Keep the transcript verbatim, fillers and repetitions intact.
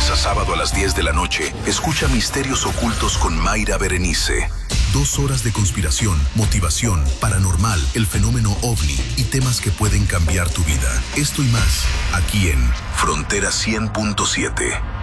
a sábado a las diez de la noche, escucha Misterios Ocultos con Mayra Berenice. Dos horas de conspiración, motivación, paranormal, el fenómeno ovni y temas que pueden cambiar tu vida. Esto y más, aquí en Frontera cien punto siete.